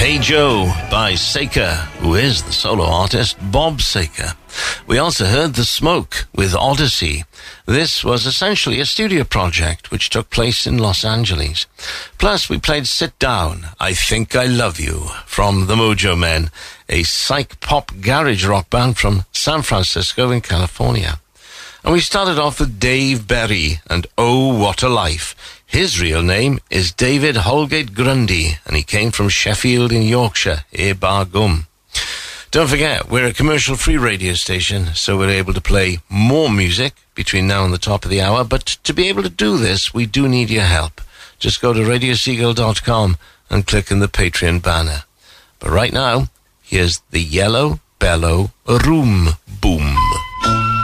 Hey Joe by Saker, who is the solo artist Bob Saker. We also heard The Smoke with Odyssey. This was essentially a studio project which took place in Los Angeles. Plus, we played Sit Down, I Think I Love You from the Mojo Men, a psych pop garage rock band from San Francisco in California. And we started off with Dave Berry and Oh What a Life. His real name is David Holgate Grundy, and he came from Sheffield in Yorkshire, Bargum. Don't forget, we're a commercial-free radio station, so we're able to play more music between now and the top of the hour, but to be able to do this, we do need your help. Just go to radioseagull.com and click on the Patreon banner. But right now, here's the Yellow Bellow Room Boom.